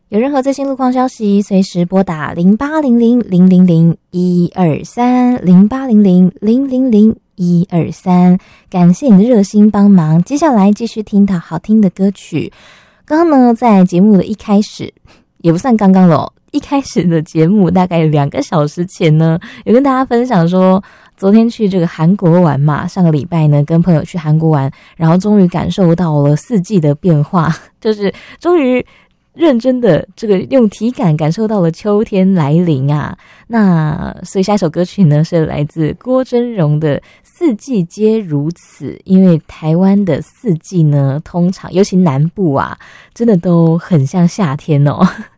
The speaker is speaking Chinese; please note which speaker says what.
Speaker 1: 有任何最新路况消息，随时拨打0800-000-123，0800-000-123。感谢你的热心帮忙。接下来继续听到好听的歌曲。刚刚呢，在节目的一开始，也不算刚刚了，一开始的节目大概2个小时前呢，有跟大家分享说，昨天去这个韩国玩嘛，上个礼拜呢跟朋友去韩国玩，然后终于感受到了四季的变化，就是终于认真的这个用体感感受到了秋天来临啊。那所以下一首歌曲呢是来自郭真荣的四季皆如此，因为台湾的四季呢通常尤其南部啊真的都很像夏天哦。